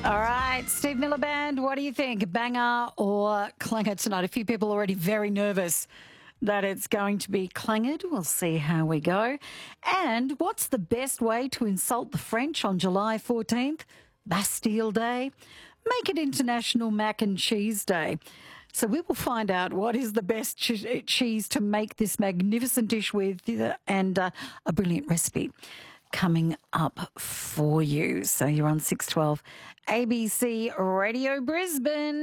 All right, Steve Miller Band, what do you think? Banger or clanger tonight? A few people already very nervous that it's going to be clangered. We'll see how we go. And what's the best way to insult the French on July 14th? Bastille Day? Make it International Mac and Cheese Day. So we will find out what is the best cheese to make this magnificent dish with and a brilliant recipe coming up for you. So you're on 612 ABC Radio Brisbane.